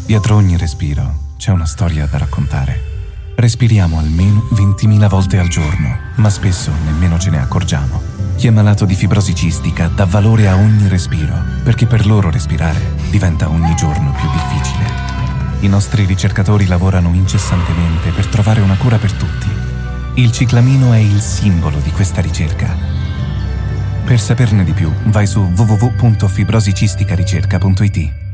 Dietro ogni respiro c'è una storia da raccontare. Respiriamo almeno 20.000 volte al giorno, ma spesso nemmeno ce ne accorgiamo. Chi è malato di fibrosi cistica dà valore a ogni respiro, perché per loro respirare diventa ogni giorno più difficile. I nostri ricercatori lavorano incessantemente per trovare una cura per tutti. Il ciclamino è il simbolo di questa ricerca. Per saperne di più, vai su www.fibrosicisticaricerca.it.